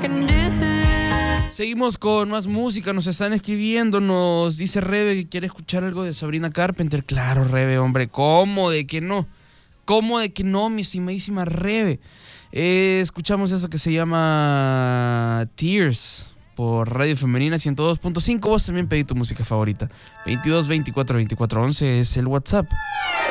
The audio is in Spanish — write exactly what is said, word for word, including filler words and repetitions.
Seguimos con más música, nos están escribiendo, nos dice Rebe que quiere escuchar algo de Sabrina Carpenter. Claro, Rebe, hombre, ¿cómo de que no? ¿Cómo de que no, mi estimadísima Rebe? Eh, escuchamos eso que se llama Tears por Radio Femenina ciento dos punto cinco. Vos también pedí tu música favorita. veintidós veinticuatro veinticuatro once es el WhatsApp.